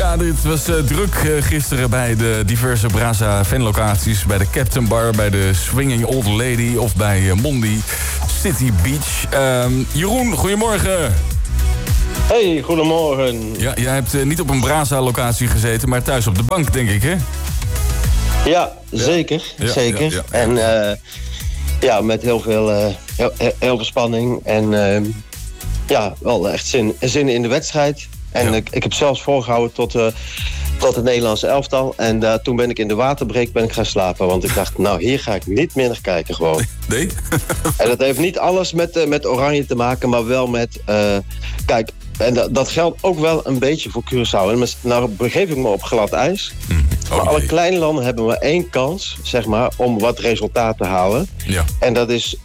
Ja, dit was druk gisteren bij de diverse Brasa fanlocaties. Bij de Captain Bar, bij de Swinging Old Lady of bij Mondi City Beach. Jeroen, goedemorgen. Hey, goedemorgen. Ja, jij hebt niet op een Brasa-locatie gezeten, maar thuis op de bank, denk ik, hè? Ja, zeker. Zeker. Ja. En met heel veel spanning. En wel echt zin in de wedstrijd. En ik heb zelfs voorgehouden tot het Nederlandse elftal. En toen ben ik in de waterbreak gaan slapen. Want ik dacht, hier ga ik niet meer naar kijken gewoon. Nee? En dat heeft niet alles met Oranje te maken, maar wel met... kijk, en dat geldt ook wel een beetje voor Curaçao. En nou begeef ik me op glad ijs. Maar alle kleine landen hebben maar één kans, zeg maar, om wat resultaat te halen. Ja. En dat is